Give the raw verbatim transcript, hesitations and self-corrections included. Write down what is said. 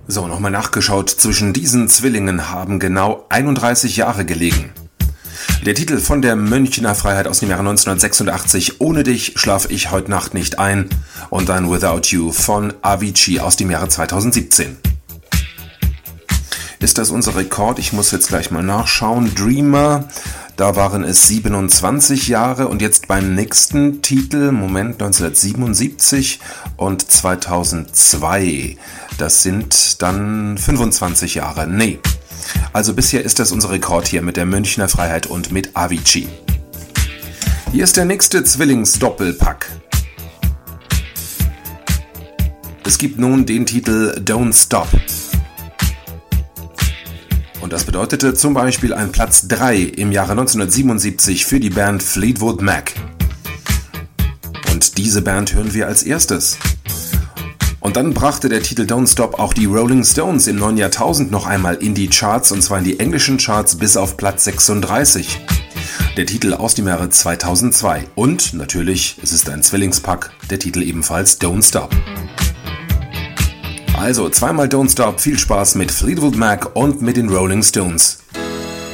So, nochmal nachgeschaut, zwischen diesen Zwillingen haben genau einunddreißig Jahre gelegen. Der Titel von der Münchner Freiheit aus dem Jahre neunzehnhundertsechsundachtzig, Ohne dich schlaf ich heute Nacht nicht ein, und dann Without You von Avicii aus dem Jahre zweitausendsiebzehn. Ist das unser Rekord? Ich muss jetzt gleich mal nachschauen. Dreamer, da waren es siebenundzwanzig Jahre, und jetzt beim nächsten Titel, Moment, neunzehnhundertsiebenundsiebzig und zweitausendzwei. Das sind dann fünfundzwanzig Jahre. Nee. Also bisher ist das unser Rekord hier mit der Münchner Freiheit und mit Avicii. Hier ist der nächste Zwillings-Doppelpack. Es gibt nun den Titel Don't Stop. Und das bedeutete zum Beispiel ein Platz drei im Jahre neunzehnhundertsiebenundsiebzig für die Band Fleetwood Mac. Und diese Band hören wir als erstes. Und dann brachte der Titel Don't Stop auch die Rolling Stones im neuen Jahrtausend noch einmal in die Charts, und zwar in die englischen Charts bis auf Platz sechsunddreißig. Der Titel aus dem Jahre zweitausendzwei. Und natürlich, es ist ein Zwillingspack, der Titel ebenfalls Don't Stop. Also zweimal Don't Stop, viel Spaß mit Fleetwood Mac und mit den Rolling Stones.